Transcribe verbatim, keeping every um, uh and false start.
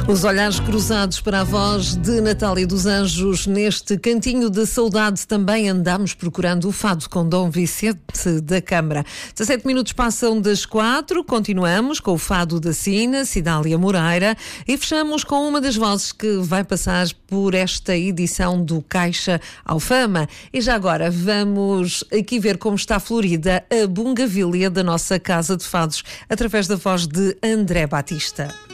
Os olhares cruzados para a voz de Natália dos Anjos. Neste cantinho de saudade também andamos procurando o fado com Dom Vicente da Câmara. dezassete minutos passam das quatro, continuamos com o fado da Sina, Cidália Moreira, e fechamos com uma das vozes que vai passar por esta edição do Caixa Alfama. E já agora vamos aqui ver como está florida a bungavilha da nossa Casa de Fados, através da voz de André Batista.